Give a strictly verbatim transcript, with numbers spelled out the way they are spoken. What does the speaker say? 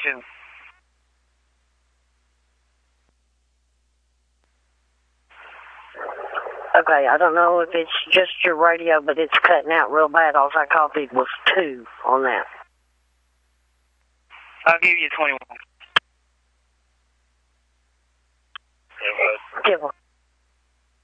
two. Okay, I don't know if it's just your radio, but it's cutting out real bad. All I copied was two on that. I'll give you twenty-one. Give one.